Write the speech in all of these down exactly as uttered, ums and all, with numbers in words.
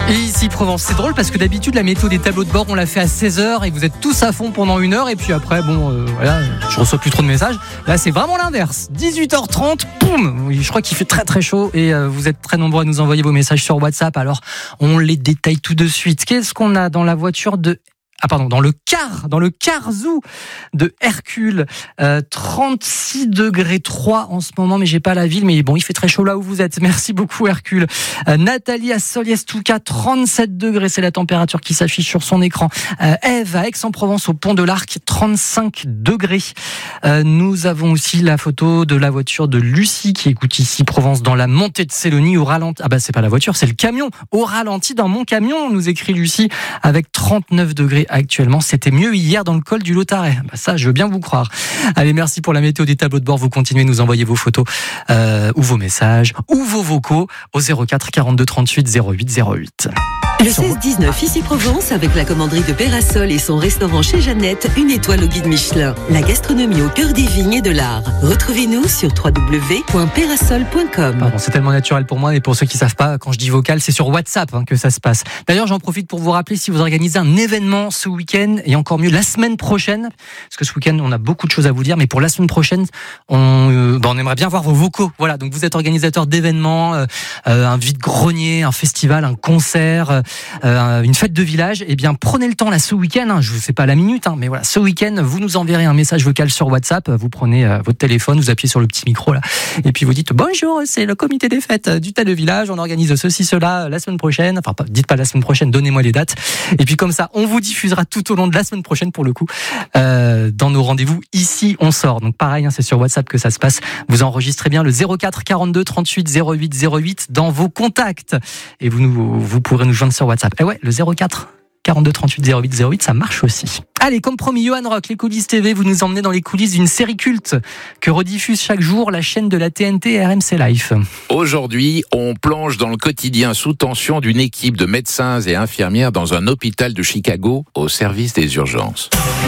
Et ici Provence, c'est drôle parce que d'habitude la météo des tableaux de bord on l'a fait à seize heures et vous êtes tous à fond pendant une heure et puis après bon euh, voilà, je reçois plus trop de messages. Là c'est vraiment l'inverse. dix-huit heures trente, boum. Oui, je crois qu'il fait très très chaud et euh, vous êtes très nombreux à nous envoyer vos messages sur WhatsApp. Alors on les détaille tout de suite. Qu'est-ce qu'on a dans la voiture de Ah pardon, dans le car, dans le carzou de Hercule, euh, trente-six degrés trois en ce moment, mais j'ai pas la ville, mais bon, il fait très chaud là où vous êtes. Merci beaucoup Hercule. Euh, Nathalie à Soliestuca, trente-sept degrés, c'est la température qui s'affiche sur son écran. Euh, Eve à Aix-en-Provence au Pont de l'Arc, trente-cinq degrés. Euh, nous avons aussi la photo de la voiture de Lucie qui écoute ici Provence dans la montée de Célonie au ralenti. Ah bah c'est pas la voiture, c'est le camion. Au ralenti dans mon camion, nous écrit Lucie, avec trente-neuf degrés. Actuellement, c'était mieux hier dans le col du Lotaret. Bah ça, je veux bien vous croire. Allez, merci pour la météo des tableaux de bord. Vous continuez de nous envoyer vos photos euh, ou vos messages ou vos vocaux au zéro quatre quarante-deux trente-huit zéro huit zéro huit. Le seize dix-neuf, ici Provence, avec la commanderie de Pérasol et son restaurant chez Jeannette, une étoile au guide Michelin. La gastronomie au cœur des vignes et de l'art. Retrouvez-nous sur w w w point pérasol point com. Pardon, c'est tellement naturel pour moi, et pour ceux qui savent pas, quand je dis vocal, c'est sur WhatsApp hein, que ça se passe. D'ailleurs, j'en profite pour vous rappeler, si vous organisez un événement ce week-end, et encore mieux la semaine prochaine, parce que ce week-end, on a beaucoup de choses à vous dire, mais pour la semaine prochaine, on, euh, ben, on aimerait bien voir vos vocaux. Voilà, donc vous êtes organisateur d'événements, euh, euh, un vide-grenier, un festival, un concert, euh, Euh, une fête de village, eh bien prenez le temps là ce week-end, hein, je ne sais pas la minute, hein, mais voilà, ce week-end, vous nous enverrez un message vocal sur WhatsApp, vous prenez euh, votre téléphone, vous appuyez sur le petit micro là, et puis vous dites bonjour, c'est le comité des fêtes du tel de village, on organise ceci, cela la semaine prochaine, enfin pas, dites pas la semaine prochaine, donnez-moi les dates, et puis comme ça, on vous diffusera tout au long de la semaine prochaine pour le coup, euh, dans nos rendez-vous ici on sort. Donc pareil, hein, c'est sur WhatsApp que ça se passe, vous enregistrez bien le zéro quatre quarante-deux trente-huit zéro huit zéro huit dans vos contacts, et vous, nous, vous pourrez nous joindre sur WhatsApp. Et ouais, le zéro quatre quarante-deux trente-huit zéro huit zéro huit, ça marche aussi. Allez, comme promis, Johan Rock, les coulisses T V, vous nous emmenez dans les coulisses d'une série culte que rediffuse chaque jour la chaîne de la T N T R M C Life. Aujourd'hui, on plonge dans le quotidien sous tension d'une équipe de médecins et infirmières dans un hôpital de Chicago au service des urgences.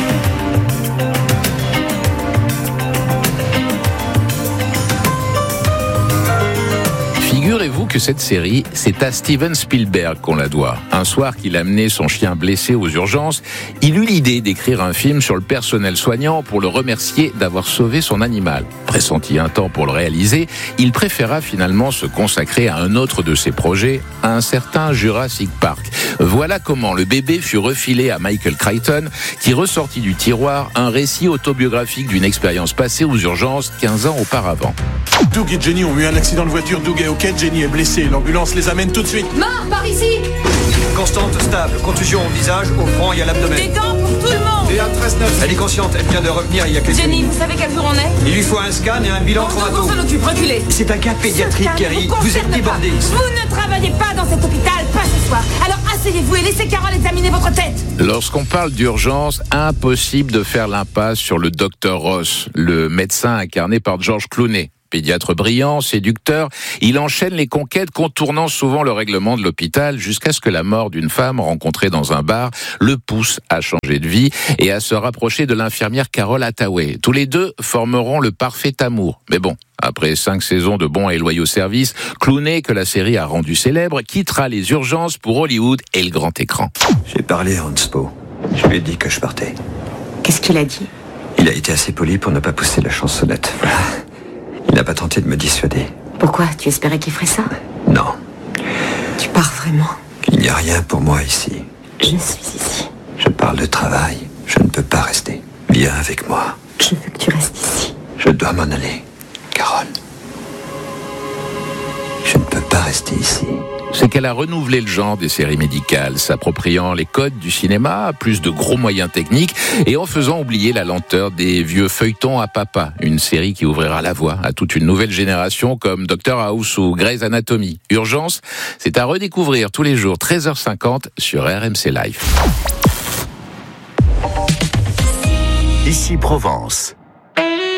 Figurez-vous que cette série, c'est à Steven Spielberg qu'on la doit. Un soir qu'il amenait son chien blessé aux urgences, il eut l'idée d'écrire un film sur le personnel soignant pour le remercier d'avoir sauvé son animal. Pressenti un temps pour le réaliser, il préféra finalement se consacrer à un autre de ses projets, un certain Jurassic Park. Voilà comment le bébé fut refilé à Michael Crichton, qui ressortit du tiroir un récit autobiographique d'une expérience passée aux urgences quinze ans auparavant. Doug et Jenny ont eu un accident de voiture. Doug est ok, Jenny est blessée. L'ambulance les amène tout de suite. Mort, par ici. Constante, stable, contusion au visage, au front et à l'abdomen. Des dents pour tout le monde. Et un treize neuf. Elle est consciente, elle vient de revenir il y a quelques Jenny, minutes. vous savez quel jour on est? Il lui faut un scan et un bilan traumato. On s'en occupe, reculez. C'est un cas pédiatrique, Gary. Vous, vous êtes débordé. Vous ne travaillez pas dans cet hôpital, pas ce soir. Alors asseyez-vous et laissez Carole examiner votre tête. Lorsqu'on parle d'urgence, impossible de faire l'impasse sur le docteur Ross, le médecin incarné par George Clooney. Pédiatre brillant, séducteur, il enchaîne les conquêtes contournant souvent le règlement de l'hôpital jusqu'à ce que la mort d'une femme rencontrée dans un bar le pousse à changer de vie et à se rapprocher de l'infirmière Carole Hathaway. Tous les deux formeront le parfait amour. Mais bon, après cinq saisons de bons et loyaux services, Clooney, que la série a rendu célèbre, quittera les urgences pour Hollywood et le grand écran. J'ai parlé à Hanspo. Je lui ai dit que je partais. Qu'est-ce qu'il a dit? Il a été assez poli pour ne pas pousser la chansonnette. Voilà. Il n'a pas tenté de me dissuader. Pourquoi? Tu espérais qu'il ferait ça? Non. Tu pars vraiment? Il n'y a rien pour moi ici. Je suis ici. Je parle de travail. Je ne peux pas rester. Viens avec moi. Je veux que tu restes ici. Je dois m'en aller. Carole. Je ne peux pas rester ici. C'est qu'elle a renouvelé le genre des séries médicales, s'appropriant les codes du cinéma, plus de gros moyens techniques, et en faisant oublier la lenteur des vieux feuilletons à papa. Une série qui ouvrira la voie à toute une nouvelle génération comme Doctor House ou Grey's Anatomy. Urgence, c'est à redécouvrir tous les jours, treize heures cinquante sur R M C Live. Ici Provence.